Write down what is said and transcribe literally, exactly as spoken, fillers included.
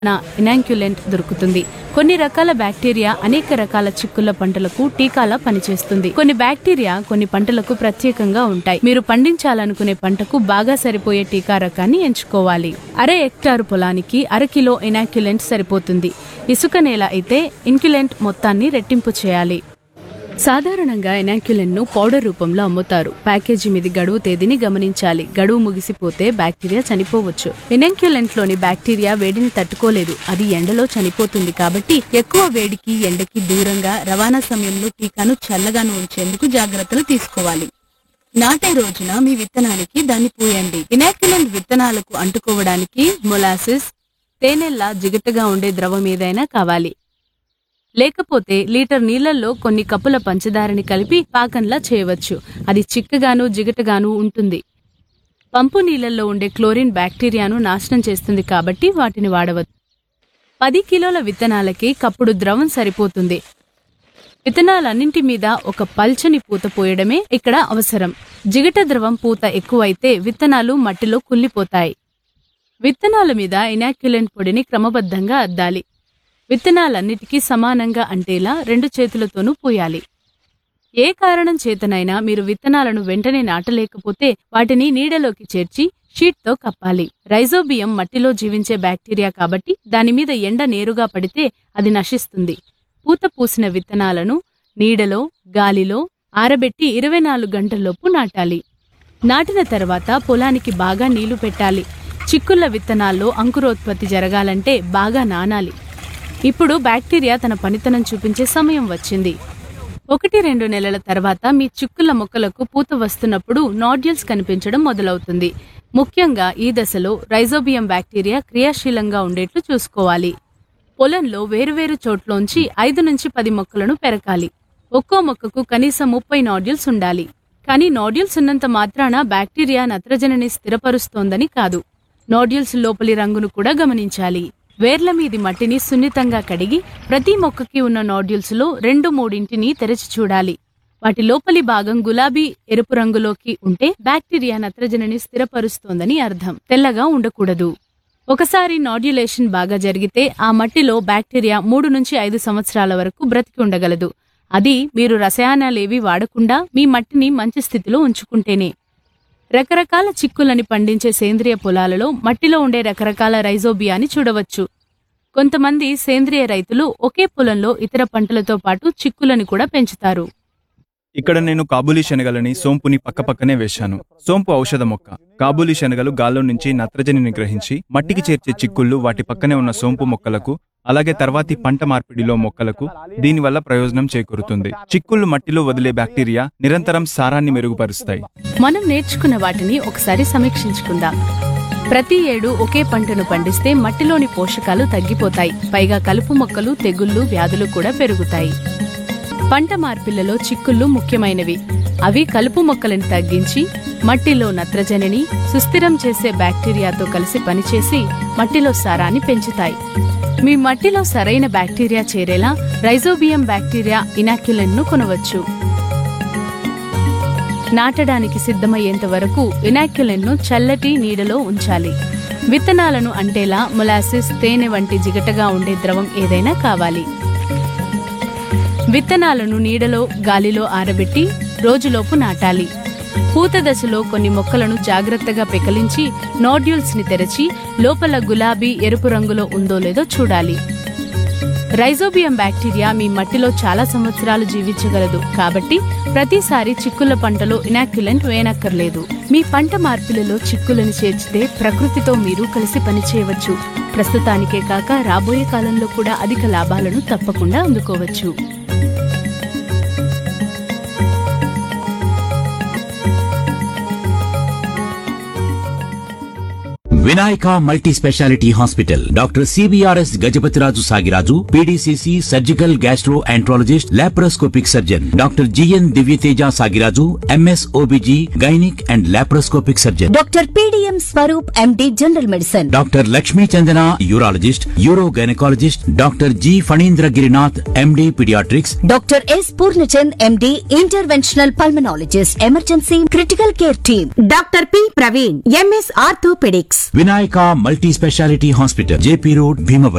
Inoculant దొరుకుతుంది. కొన్ని రకాల బ్యాక్టీరియా అనేక రకాల చిక్కుళ్ళ పంటలకు టీకాలా పనిచేస్తుంది. కొన్ని బ్యాక్టీరియా కొన్ని పంటలకు ప్రత్యేకంగా ఉంటాయి. మీరు పండించాలనుకునే పంటకు బాగా సరిపోయే టీకా రకాన్ని ఎంచుకోవాలి. అర హెక్టారు పొలానికి అర కిలో ఇనాక్యులెంట్ సరిపోతుంది. ఇసుక నేల అయితే ఇన్క్యులెంట్ మొత్తాన్ని రెట్టింపు చేయాలి. సాధారణంగా ఇనాక్యులెంట్ ను పౌడర్ రూపంలో అమ్ముతారు. ప్యాకేజీ మీద గడువు తేదీని గమనించాలి. గడువు ముగిసిపోతే బ్యాక్టీరియా చనిపోవచ్చు. ఇనాక్యులెంట్ లోని బ్యాక్టీరియా వేడిని తట్టుకోలేదు. అది ఎండలో చనిపోతుంది. కాబట్టి ఎక్కువ వేడికి ఎండకి దూరంగా రవాణా సమయంలో టీకాను చల్లగాను ఉంచేందుకు జాగ్రత్తలు తీసుకోవాలి. నాటే రోజున మీ విత్తనానికి దాన్ని పూయండి. ఇనాక్యులెంట్ విత్తనాలకు అంటుకోవడానికి మొలాసిస్, తేనెల్లా జిగటగా ఉండే ద్రవం ఏదైనా కావాలి. లేకపోతే లీటర్ నీళ్లలో కొన్ని కప్పుల పంచదారని కలిపి పాకంలా చేయవచ్చు. అది చిక్కగాను జిగటగాను ఉంటుంది. పంపు నీళ్లలో ఉండే క్లోరిన్ బ్యాక్టీరియాను నాశనం చేస్తుంది కాబట్టి వాటిని వాడవచ్చు. పది కిలోల విత్తనాలకి కప్పుడు ద్రవం సరిపోతుంది. విత్తనాలన్నింటి మీద ఒక పల్చని పూత పోయడమే ఇక్కడ అవసరం. జిగట ద్రవం పూత ఎక్కువైతే విత్తనాలు మట్టిలో కుళ్ళిపోతాయి. విత్తనాల మీద ఇనాక్యులెంట్ పొడిని క్రమబద్ధంగా అద్దాలి. విత్తనాలన్నిటికీ సమానంగా అంటేలా రెండు చేతులతోనూ పూయాలి. ఏ కారణం చేతనైనా మీరు విత్తనాలను వెంటనే నాటలేకపోతే వాటిని నీడలోకి చేర్చి షీట్తో కప్పాలి. రైజోబియం మట్టిలో జీవించే బ్యాక్టీరియా కాబట్టి దానిమీద ఎండ నేరుగా పడితే అది నశిస్తుంది. పూత పూసిన విత్తనాలను నీడలో, గాలిలో ఆరబెట్టి ఇరవై నాలుగు గంటల్లోపు నాటాలి. నాటిన తర్వాత పొలానికి బాగా నీళ్లు పెట్టాలి. చిక్కుళ్ళ విత్తనాల్లో అంకురోత్పత్తి జరగాలంటే బాగా నానాలి. ఇప్పుడు బ్యాక్టీరియా తన పనితనం చూపించే సమయం వచ్చింది. ఒకటి రెండు నెలల తర్వాత మీ చిక్కుళ్ళ మొక్కలకు పూత వస్తున్నప్పుడు నాడ్యూల్స్ కనిపించడం మొదలవుతుంది. ముఖ్యంగా ఈ దశలో రైజోబియం బ్యాక్టీరియా క్రియాశీలంగా ఉండేట్లు చూసుకోవాలి. పొలంలో వేరువేరు చోట్లోంచి ఐదు నుంచి పది మొక్కలను పెరకాలి. ఒక్కో మొక్కకు కనీసం ముప్పై నాడ్యూల్స్ ఉండాలి. కానీ నాడ్యూల్స్ ఉన్నంత మాత్రాన బ్యాక్టీరియా నత్రజనిని స్థిరపరుస్తోందని కాదు. నాడ్యూల్స్ లోపలి రంగును కూడా గమనించాలి. వేర్ల మీది మట్టిని సున్నితంగా కడిగి ప్రతి మొక్కకి ఉన్న నాడ్యూల్స్ లో రెండు మూడింటిని తెరచి చూడాలి. వాటి లోపలి భాగం గులాబీ ఎరుపు రంగులోకి ఉంటే బ్యాక్టీరియా నత్రజనిని స్థిరపరుస్తోందని అర్థం. తెల్లగా ఉండకూడదు. ఒకసారి నాడ్యులేషన్ బాగా జరిగితే ఆ మట్టిలో బ్యాక్టీరియా మూడు నుంచి ఐదు సంవత్సరాల వరకు బ్రతికి ఉండగలదు. అది మీరు రసాయనాలేవి వాడకుండా మీ మట్టిని మంచి స్థితిలో ఉంచుకుంటేనే. రకరకాల చిక్కులని పండించే సేంద్రియ పొలాలలో మట్టిలో ఉండే రకరకాల రైజోబియాని చూడవచ్చు. కొంతమంది సేంద్రియ రైతులు ఒకే పొలంలో ఇతర పంటలతో పాటు చిక్కులని కూడా పెంచుతారు. ఇక్కడ నేను కాబూలీ శనగలని సోంపుని పక్కపక్కనే వేశాను. సోంపు ఔషధ మొక్క. కాబూలీ శనగలు గాల్లో నుంచి నత్రజనిని గ్రహించి మట్టికి చేర్చే చిక్కుళ్ళు వాటి పక్కనే ఉన్న సోంపు మొక్కలకు, అలాగే తర్వాతి పంట మార్పిడిలో మొక్కలకు దీనివల్ల ప్రయోజనం చేకూరుతుంది. చిక్కుళ్ళు మట్టిలో వదిలే బ్యాక్టీరియా నిరంతరం సారాన్ని మెరుగుపరుస్తాయి. మనం నేర్చుకున్న వాటిని ఒకసారి సమీక్షించుకుందాం. ప్రతి ఏడు ఒకే పంటను పండిస్తే మట్టిలోని పోషకాలు తగ్గిపోతాయి. పైగా కలుపు మొక్కలు, తెగుళ్లు, వ్యాధులు కూడా పెరుగుతాయి. పంట మార్పిళ్లలో చిక్కుళ్ళు ముఖ్యమైనవి. అవి కలుపు మొక్కలను తగ్గించి మట్టిలో నత్రజనిని సుస్థిరం చేసే బ్యాక్టీరియాతో కలిసి పనిచేసి మట్టిలో సారాన్ని పెంచుతాయి. మీ మట్టిలో సరైన బ్యాక్టీరియా చేరేలా రైజోబియం బ్యాక్టీరియా ఇనాక్యులెంట్ ను కొనవచ్చు. నాటడానికి సిద్ధమయ్యేంత వరకు ఇనాక్యులెంట్ ను చల్లటి నీడలో ఉంచాలి. విత్తనాలను అంటేలా మొలాసిస్, తేనె వంటి జిగటగా ఉండే ద్రవం ఏదైనా కావాలి. విత్తనాలను నీడలో, గాలిలో ఆరబెట్టి రోజులోపు నాటాలి. పూత దశలో కొన్ని మొక్కలను జాగ్రత్తగా పెకలించి నాడ్యూల్స్ ని తెరచి లోపల గులాబీ, ఎరుపు రంగులో ఉందో లేదో చూడాలి. రైజోబియం బ్యాక్టీరియా మీ మట్టిలో చాలా సంవత్సరాలు జీవించగలదు. కాబట్టి ప్రతిసారి చిక్కుళ్ళ పంటలో ఇనాక్యులెంట్ వేయనక్కర్లేదు. మీ పంట మార్పిలలో చిక్కులను చేర్చితే ప్రకృతితో మీరు కలిసి పనిచేయవచ్చు. ప్రస్తుతానికే కాక రాబోయే కాలంలో కూడా అధిక లాభాలను తప్పకుండా అందుకోవచ్చు. Vinayaka multi speciality hospital. Doctor CBRS Gajapathiraju Sagiraju, PDCC surgical gastro enterologist, laparoscopic surgeon. Doctor GN Divyateja Sagiraju, MS OBG gynaec and laparoscopic surgeon. Doctor PDM Swaroop MD general medicine. Doctor Lakshmi Chandana urologist, euro gynaecologist. Doctor G Phanindra Girinath MD paediatrics. Doctor yes Purnachand MD interventional pulmonologist, emergency critical care team. Doctor P Praveen MS orthopaedics. Vinayaka multi speciality hospital, JP road, Bhimavaram.